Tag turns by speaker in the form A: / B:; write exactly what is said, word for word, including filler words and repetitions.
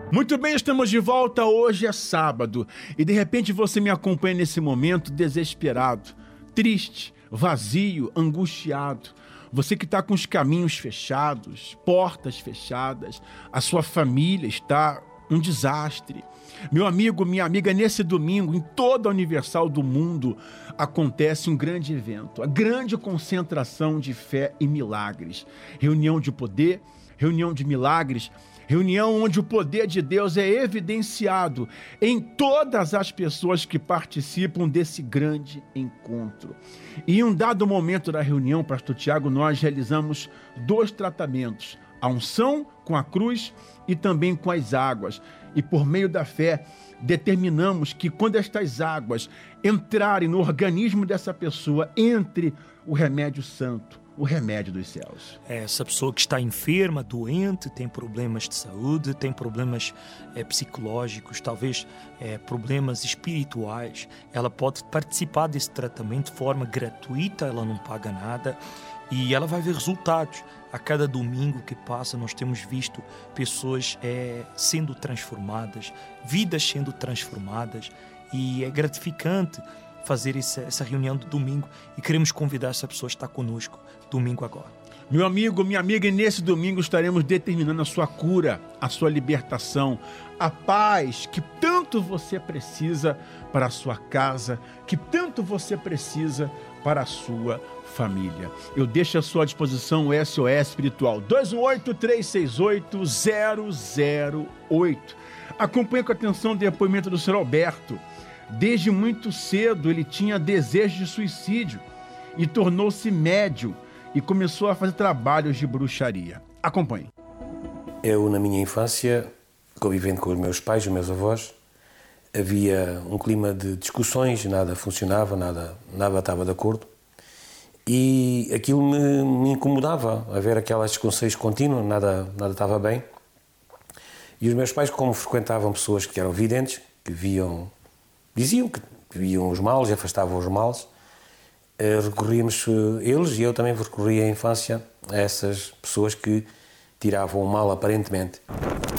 A: Muito bem, estamos de volta. Hoje é sábado e de repente você me acompanha nesse momento desesperado, triste, vazio, angustiado. Você que está com os caminhos fechados, portas fechadas, a sua família está um desastre. Meu amigo, minha amiga, nesse domingo, em toda a Universal do mundo, acontece um grande evento, a grande concentração de fé e milagres. Reunião de poder, reunião de milagres, reunião onde o poder de Deus é evidenciado em todas as pessoas que participam desse grande encontro. E em um dado momento da reunião, pastor Tiago, nós realizamos dois tratamentos, a unção com a cruz e também com as águas. E por meio da fé, determinamos que quando estas águas entrarem no organismo dessa pessoa, entre o remédio santo, o remédio dos céus.
B: Essa pessoa que está enferma, doente, tem problemas de saúde, tem problemas é, psicológicos, talvez é, problemas espirituais, ela pode participar desse tratamento de forma gratuita, ela não paga nada e ela vai ver resultados. A cada domingo que passa, nós temos visto pessoas é, sendo transformadas, vidas sendo transformadas, e é gratificante fazer essa, essa reunião de domingo e queremos convidar essa pessoa a estar conosco domingo agora.
A: Meu amigo, minha amiga, e nesse domingo estaremos determinando a sua cura, a sua libertação, a paz que tanto você precisa para a sua casa, que tanto você precisa para a sua família. Eu deixo à sua disposição o S O S Espiritual dois um oito, três seis oito, zero zero oito. Acompanhe com atenção o depoimento do senhor Alberto. Desde muito cedo ele tinha desejo de suicídio e tornou-se médium e começou a fazer trabalhos de bruxaria. Acompanhe.
C: Eu, na minha infância, convivendo com os meus pais, os meus avós, havia um clima de discussões, nada funcionava, nada, nada estava de acordo. E aquilo me, me incomodava, a ver aquelas discussões contínuas, nada, nada estava bem. E os meus pais, como frequentavam pessoas que eram videntes, que viam, diziam que viam os males, afastavam os males, recorríamos eles, e eu também recorria à infância a essas pessoas que tiravam o mal aparentemente.